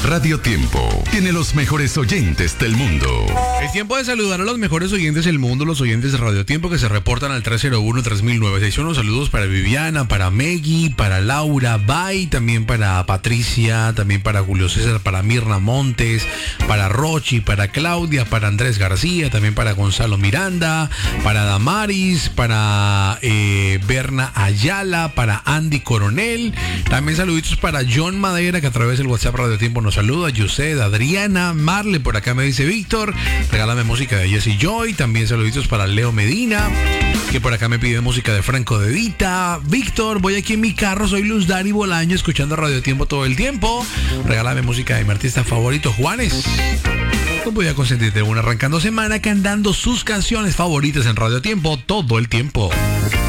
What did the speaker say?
Radio Tiempo tiene los mejores oyentes del mundo. Es tiempo de saludar a los mejores oyentes del mundo, los oyentes de Radio Tiempo que se reportan al 301-300961. Saludos para Viviana, para Meggy, para Laura Bay, también para Patricia, también para Julio César, para Mirna Montes, para Rochi, para Claudia, para Andrés García, también para Gonzalo Miranda, para Damaris, para Berna Ayala, para Andy Coronel. También saluditos para John Madera, que a través del WhatsApp Radio Tiempo nos saluda. Yused, Adriana, Marle, por acá me dice Víctor, regálame música de Jesse Joy. También saluditos para Leo Medina, que por acá me pide música de Franco De Vita. Víctor, voy aquí en mi carro, soy Luz Dari Bolaño, escuchando Radio Tiempo todo el tiempo. Regálame música de mi artista favorito, Juanes. Pues voy a consentirte una arrancando semana cantando sus canciones favoritas en Radio Tiempo todo el tiempo.